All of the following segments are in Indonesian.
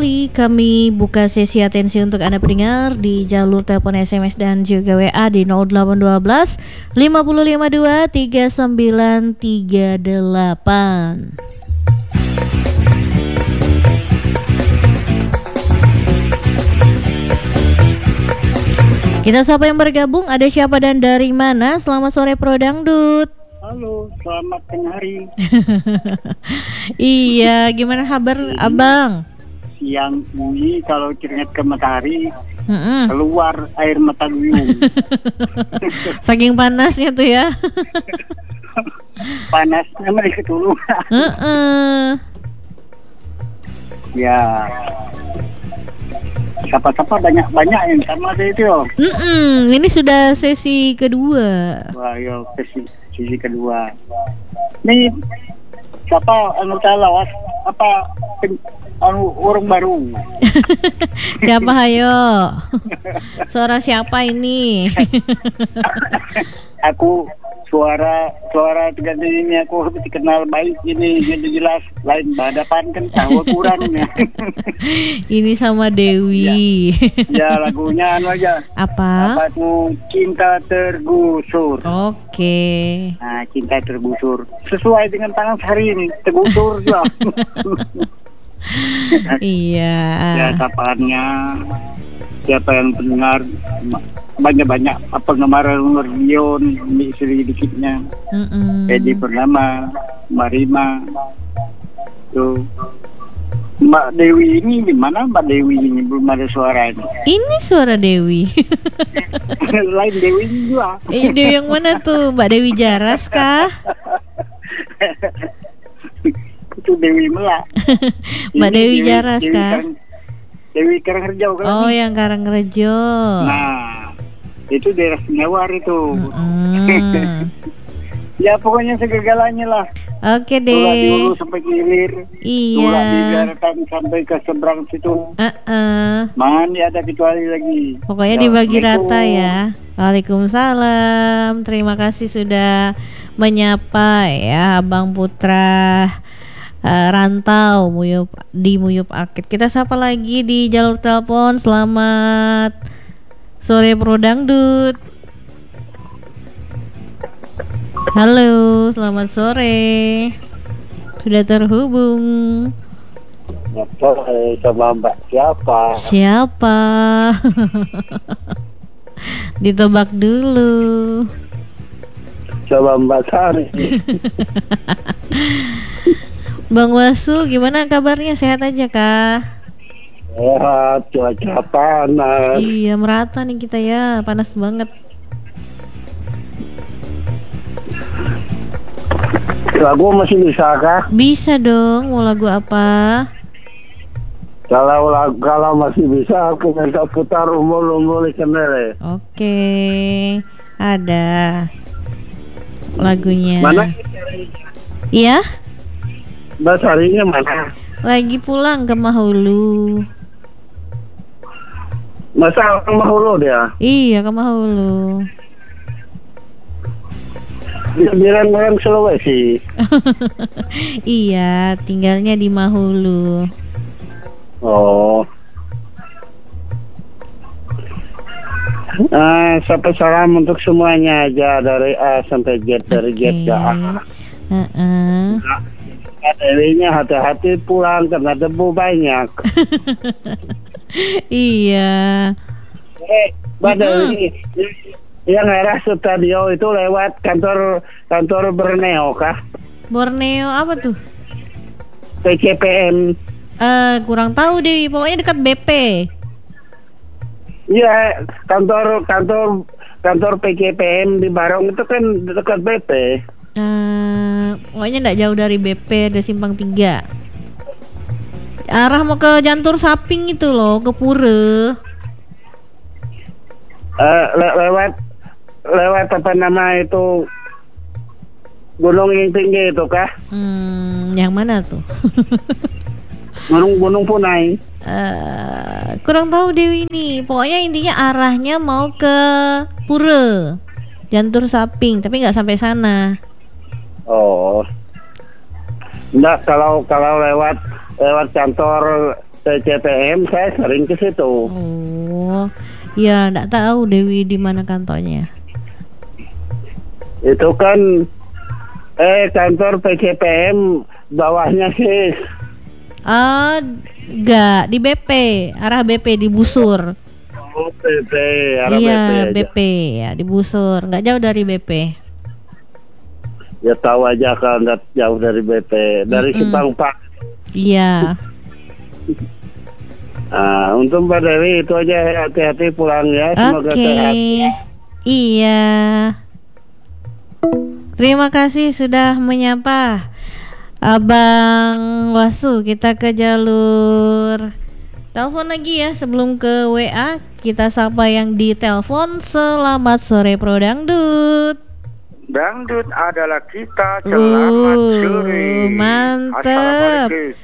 kembali kami buka sesi atensi untuk Anda pendengar di jalur telepon SMS dan juga WA di 0812 5052 3938. Kita siapa yang bergabung? Ada siapa dan dari mana? Selamat sore Pro Dangdut. Halo, selamat tengah hari. Iya, gimana kabar Abang? Siang ini kalau keringat ke matahari, keluar air mata duyung. Saking panasnya tuh ya. Panasnya mereka dulu. Ya, siapa-siapa banyak yang sama saya itu. Ini sudah sesi kedua. Wah, yo sesi kedua. Ini siapa lawas orang baru. Siapa hayo? Suara siapa ini? Aku suara tergantung ini aku dikenal baik ini jadi jelas lain badapan kan tahu kurangnya. Ini sama Dewi. Ya lagunya aja. Apa tuh Cinta Tergusur. Oke. Nah, Cinta Tergusur sesuai dengan tangan hari ini tergusur juga. Iya. Ya sapaannya siapa yang pendengar banyak penggemar Dion sedikitnya. Edi Purnama, Marima, tuh Mbak Dewi ini di mana Mbak Dewi ini belum ada suara ini. Ini suara Dewi. Lain Dewi juga. Dewi yang mana tuh? Mbak Dewi Jaras kah? Itu Dewi Melak. Mbak Dewi Jaras kah? Dewi Karangrejo kan? Oh, yang Karangrejo. Nah, itu daerah Senewar itu. Ya pokoknya segala-galanya lah. Oke deh. Tulak di hulu sampai ke hilir. Iya. Tulak di daratan sampai ke seberang situ. Mana ada kecuali lagi. Pokoknya dibagi rata ya. Waalaikumsalam. Terima kasih sudah menyapa ya Abang Putra Rantau di Muyup Akit. Kita sapa lagi di jalur telepon. Selamat sore Pro Dangdut. Halo, selamat sore. Sudah terhubung. Sama Mbak Siapa? Ditebak dulu. Coba Mbak Sari. Bang Wasu, gimana kabarnya? Sehat aja kah? Sehat, cuaca panas. Iya, merata nih kita ya, panas banget. Lagu masih bisa kah? Bisa dong, mau lagu apa? Kalau masih bisa aku minta putar umur kenele. Oke, ada lagunya. Mana? Iya? Mbak Sarinya mana? Lagi pulang ke Mahulu. Masa ke Mahulu dia? Iya, ke Mahulu. Dia bilang orang Sulawesi. Iya, tinggalnya di Mahulu. Oh. Sampai salam untuk semuanya aja dari A sampai Z, dari Z ke A. Dewinya hati-hati pulang karena debu banyak. Iya. Mbak Dewi, yang arah studio itu lewat kantor Borneo kah? Borneo apa tuh? PCPM. Kurang tahu deh. Pokoknya dekat BP. Iya, kantor PCPM di Barong itu kan dekat BP. Pokoknya nggak jauh dari BP, ada simpang 3. Arah mau ke Jantur Saping itu loh, ke Pura. Lewat apa nama itu gunung yang tinggi itu kah? Yang mana tuh? Gunung Punai. Kurang tahu Dewi ini. Pokoknya intinya arahnya mau ke Pura, Jantur Saping, tapi nggak sampai sana. Oh, enggak, kalau lewat kantor PCPM saya sering ke situ. Oh, ya enggak tahu Dewi di mana kantornya. Itu kan kantor PCPM bawahnya sih. Enggak, di BP, arah BP di Busur. Oh, BP, arah Iya, BP. BP ya, di Busur, enggak jauh dari BP. Ya tahu aja kalau nggak jauh dari BP, dari Simpang Pak. Iya. Untuk Mbak Dewi itu aja, hati-hati pulang ya, semoga Oke. sehat. Iya. Terima kasih sudah menyapa Abang Wasu. Kita ke jalur telepon lagi ya sebelum ke WA. Kita sapa yang di telepon. Selamat sore Pro Dangdut. Dangdut adalah kita. Selamat sore. Mantep. Assalamualaikum.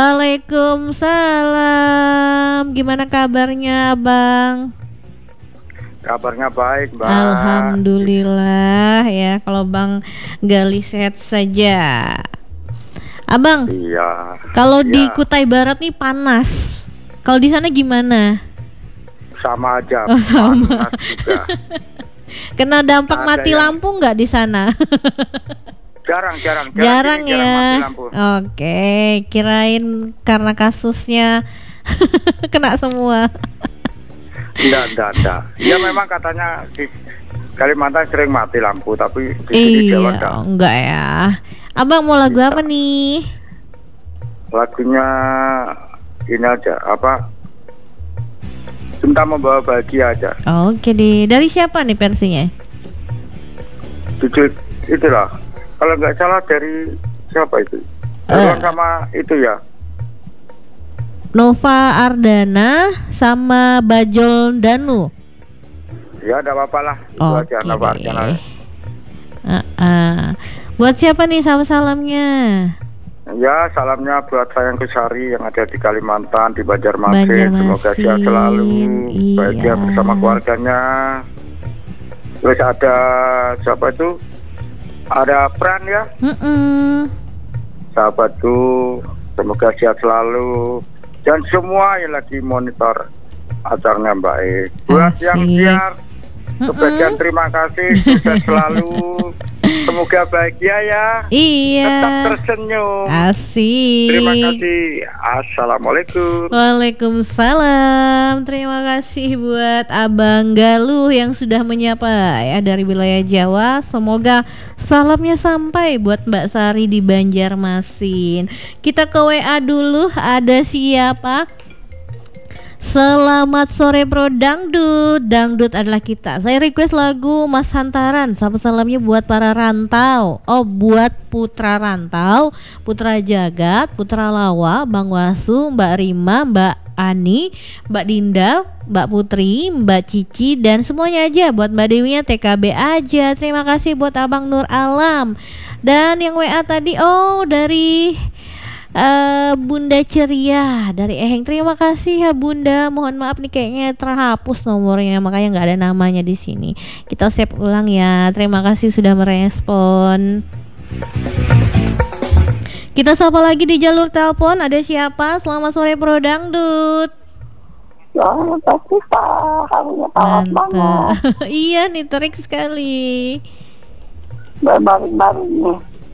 Waalaikumsalam. Gimana kabarnya Bang? Kabarnya baik, Mbak. Alhamdulillah ya. Kalau Bang Gali sehat saja. Abang, Iya. kalau di Ya, Kutai Barat nih panas. Kalau di sana gimana? sama aja. Oh, sama. Panas juga. Kena dampak Ada mati yang- lampu nggak di sana? Jarang Jarang ini, jarang mati ya. lampu. Oke, kirain karena kasusnya kena semua. Enggak. Ya memang katanya di Kalimantan sering mati lampu, tapi di sini Jawa enggak. Iya, enggak ya. Abang mau lagu apa nih? Lagunya ini aja, apa? Cinta Membawa Bahagia aja. Oke deh. Dari siapa nih versinya? Jujur itulah. Kalau nggak salah dari siapa itu? Sama itu ya. Nova Ardana sama Bajol Danu. Ya ada apa-apa lah. Itu Oke aja, Nova Ardana. deh. Buat siapa nih salamnya? Ya, salamnya buat Sayang Kesari yang ada di Kalimantan, di Banjarmasin. Banjarmasin, Semoga sehat selalu, iya. bahagia bersama keluarganya. Terus ada siapa itu? Ada Pran ya, sahabatku. Semoga sehat selalu. Dan semua yang lagi monitor acaranya baik. Buat yang Asik. siar, sebagian terima kasih, sukses selalu. Semoga bahagia ya. Iya. Tetap tersenyum. Asik. Terima kasih. Assalamualaikum. Waalaikumsalam. Terima kasih buat Abang Galuh yang sudah menyapa ya dari wilayah Jawa. Semoga salamnya sampai buat Mbak Sari di Banjarmasin. Kita ke WA dulu. Ada siapa? Selamat sore Bro Dangdut. Dangdut adalah kita. Saya request lagu Mas Hantaran. Salamnya buat para rantau. Oh, buat putra rantau, putra jagat, putra lawa, Bang Wasu, Mbak Rima, Mbak Ani, Mbak Dinda, Mbak Putri, Mbak Cici, dan semuanya aja. Buat Mbak Dewinya TKB aja. Terima kasih buat Abang Nur Alam. Dan yang WA tadi, oh dari Bunda Ceria dari Eheng. Terima kasih ya Bunda. Mohon maaf nih kayaknya terhapus nomornya, makanya nggak ada namanya di sini. Kita save ulang ya. Terima kasih sudah merespon. Kita sapa lagi di jalur telepon. Ada siapa? Selamat sore Pro Dangdut. Pasti Pak, harinya panas banget. Mantap. Iya nih terik sekali. Baru-baru ini.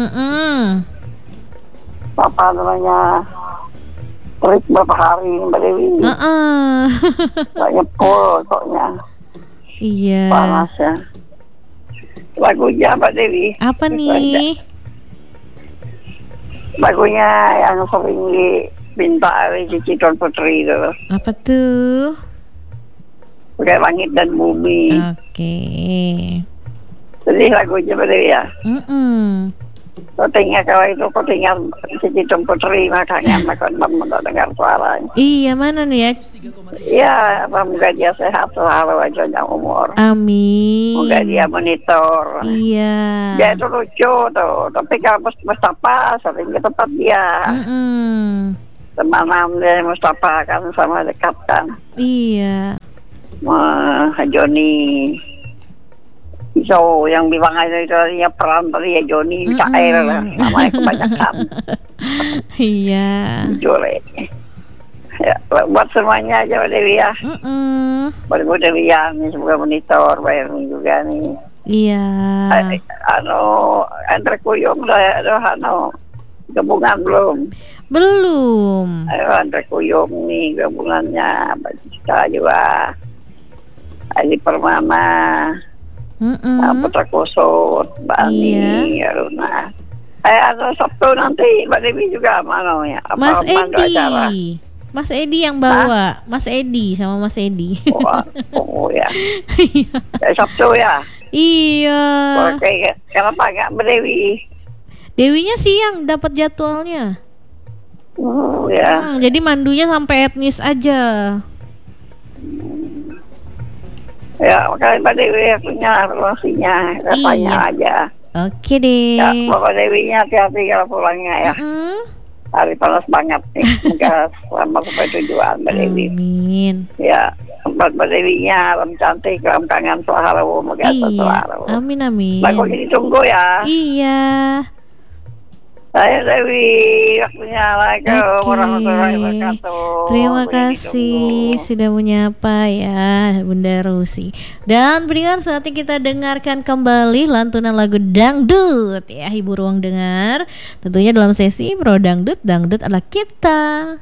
Apa namanya? Terik berapa hari Mbak Dewi? Banyak pol pokoknya. Iya. Panas ya. Lagunya Mbak Dewi. Apa nih? Lagunya yang sering diminta oleh Cici Tuan Putri itu. Apa tuh? Udah Langit dan Bumi. Oke. Jadi lagunya Mbak Dewi ya. Kotingnya kalau itu kotingnya Cici Tuan Putri, makanya untuk dengar suaranya. Iya, mana nih ya? Iya, semoga dia sehat selalu, panjang umur. Amin. Semoga dia monitor. Iya. Dia itu lucu tuh, tapi kalau Mustafa sering ke tempat dia. Teman dia Mustafa kan sama dekat kan. Iya. Joni. So yang bilang aja itu ya peran tadi ya Joni Cair lah, namanya kebanyakan. Iya. Jole. Ya, buat semuanya aja Mbak Dewi ya. Buat Bu Dewi ya, nih semoga monitor bayar juga nih. Iya. Andre Kuyung udah gabungan belum? Belum. Ayo Andre Kuyung nih gabungannya, Mbak Cika juga, Adi Permana, Putra Kusut, Mbak Ani, Aruna. Sabtu nanti Mbak Dewi juga mana ya? Mas Edi. Mas Edi yang bawa. Mas Edi sama Mas Edi. Oh ya. Sabtu ya. Iya. Oke, kenapa enggak Mbak Dewi? Dewinya siang dapat jadwalnya. Oh ya. Jadi mandunya sampai etnis aja. Ya, makanya Mbak Dewi punya relasinya, katanya aja. Oke deh. Ya, Mbak Dewinya hati-hati kalau pulangnya ya. Hari panas banget nih, semoga selamat sampai tujuan Mbak Dewi. Amin. Ya, Mbak Dewinya alam cantik, alam kangen selalu, semoga selalu. Amin amin. Bagus ditunggu ya. Iya. Saya Dewi, waktunya Waalaikumsalam warahmatullahi wabarakatuh. Terima kasih sudah menyapa ya Bunda Rusi. Dan berikan saatnya kita dengarkan kembali lantunan lagu dangdut ya, hibur ruang dengar. Tentunya dalam sesi Pro Dangdut, dangdut adalah kita.